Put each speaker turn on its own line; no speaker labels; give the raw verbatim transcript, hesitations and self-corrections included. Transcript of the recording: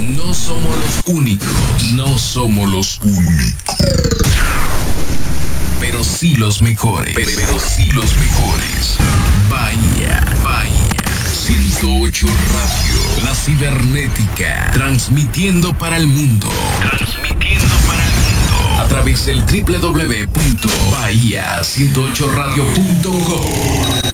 No somos los únicos, no somos los únicos. Pero sí los mejores, pero, pero sí los mejores. Bahía, Bahía. ciento ocho Radio, la cibernética, transmitiendo para el mundo. Transmitiendo para el mundo. A través del doble u doble u doble u punto bahía ciento ocho radio punto com.